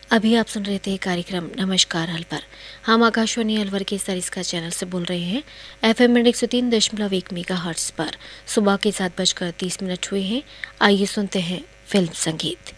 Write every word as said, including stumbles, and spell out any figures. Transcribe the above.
अभी आप सुन रहे थे कार्यक्रम नमस्कार अलवर। हम आकाशवाणी अलवर के सरिस्का चैनल से बोल रहे हैं। एफ एम एक सौ तीन दशमलव एक मेगा हर्ट्ज पर सुबह के सात बजकर तीस मिनट हुए हैं। आइए सुनते हैं फिल्म संगीत।